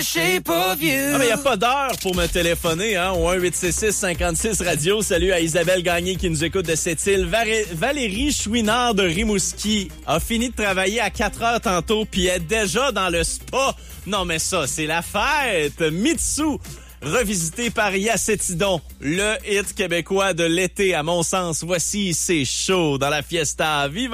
shape of you. Ah, mais y a pas d'heure pour me téléphoner, hein, au 1-866-56-radio. Salut à Isabelle Gagné qui nous écoute de cette île. Valérie Chouinard de Rimouski a fini de travailler à 4 heures tantôt puis est déjà dans le spa. Non, mais ça, c'est la fête. Mitsu, revisité par Yacetidon, le hit québécois de l'été, à mon sens. Voici, c'est chaud dans la fiesta. Viva!